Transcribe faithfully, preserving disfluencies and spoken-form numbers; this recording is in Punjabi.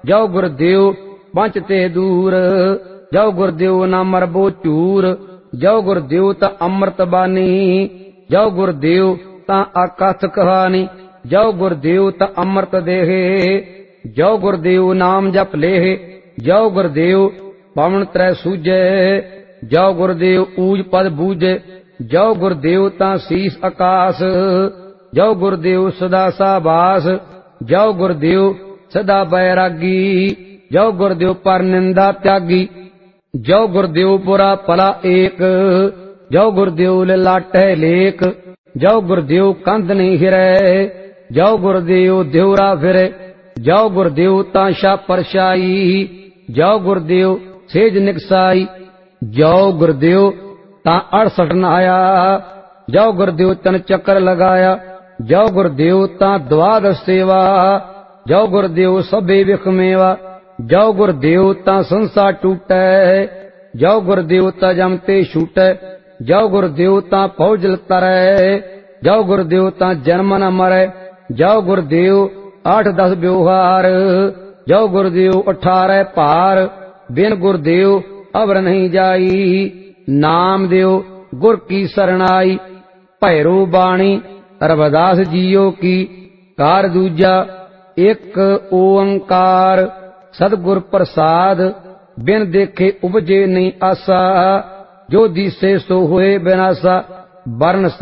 ਜੋ ਗੁਰਦੇਵ ਪੰਚ ਤੇ ਦੂਰ। ਜੋ ਗੁਰਦੇਵ ਨਾ ਮਰਬੋ ਝੂਰ। ਜੋ ਗੁਰਦੇਵ ਤਾਂ ਅੰਮ੍ਰਿਤ ਬਾਣੀ। ਜੋ ਗੁਰਦੇਵ ਤਾਂ ਆਕਥ ਕਹਾਣੀ। ਜੋ ਗੁਰਦੇਵ ਤਾਂ ਅੰਮ੍ਰਿਤ ਦੇਹੇ। ਜੋ ਗੁਰਦੇਵ ਨਾਮ ਜਪ ਲੇਹ। ਜੋ ਗੁਰਦੇਵ ਪਵਨ ਤਰੈ ਸੂਝੈ। ਜੋ ਗੁਰਦੇਵ ਊਜ ਪਦ ਬੂਝੈ। ਜੋ ਗੁਰਦੇਵ ਤਾਂ ਸੀਸ ਆਕਾਸ। ਜੋ ਗੁਰਦੇਵ ਸਦਾ ਸਾਬਾਸ। ਜੋ ਗੁਰਦੇਵ ਸਦਾ ਬੈਰਾਗੀ। ਜੋ ਗੁਰਦੇਵ ਪਰ ਨਿੰਦਾ ਤਿਆਗੀ। ਜੋ ਗੁਰਦੇਵ ਬੁਰਾ ਭਲਾ ਏਕ। ਜੋ ਗੁਰਦੇਵ ਲਾਟੈ ਲੇਖ। ਜੋ ਗੁਰਦੇਵ ਕੰਧ ਨਹੀਂ ਹਿਰੈ। ਜੋ ਗੁਰਦੇਵ ਦਿਉਰਾ ਫਿਰੈ। ਜੋ ਗੁਰਦੇਵ ਤਾਂ ਸ਼ਾ ਪਰਛਾਈ। ਜੋ ਗੁਰਦੇਵ ਸੇਜ ਨਿਕਸਾਈ। ਜੋ ਗੁਰਦੇਵ ਤਾਂ ਅੜਸਠ ਨਾਇਆ। ਜੋ ਗੁਰਦੇਵ ਤਨ ਚੱਕਰ ਲਗਾਇਆ। ਜੋ ਗੁਰਦੇਵ ਤਾਂ ਦਵਾਦਸ ਸੇਵਾ। ਜੋ ਗੁਰਦੇਵ ਸਭੇ ਵਿਖ ਮੇਵਾ। ਜੋ ਗੁਰਦੇਵ ਤਾਂ ਸੰਸਾ ਟੂਟੈ। ਜੋ ਗੁਰਦੇਵ ਤਾਂ ਜਮ ਤੇ ਛੂਟੈ। ਜੋ ਗੁਰਦੇਵ ਤਾਂ ਭਉਜਲ ਤਰੈ। ਜੋ ਗੁਰਦੇਵ ਤਾਂ ਜਨਮ ਨ ਮਰੈ। ਜੋ ਗੁਰਦੇਵ ਆਠ ਦਸ ਵਿਵਹਾਰ। ਜੋ ਗੁਰਦੇਵ ਅਠਾਰੈ ਭਾਰ। ਬਿਨ ਗੁਰਦੇਵ ਅਵਰ ਨਹੀਂ ਜਾਈ। ਨਾਮ ਦਿਓ ਗੁਰ ਕੀ ਸਰਣਾਈ। ਭੈਰੋ ਬਾਣੀ ਰਵਿਦਾਸ ਜੀਓ ਕੀ। ਕਾਰ ਦੂਜਾ ਇੱਕ ਓੰਕਾਰ। ਸਤਿਗੁਰ ਪ੍ਰਸਾਦ ਬਿਨ ਦੇਖੇ ਉਪਜੇ ਨਹੀਂ ਆਸਾ। ਜੋ ਦੀਸੇ ਸੋ ਹੋਏ ਬਿਨਾਸਾ। ਵਰਨ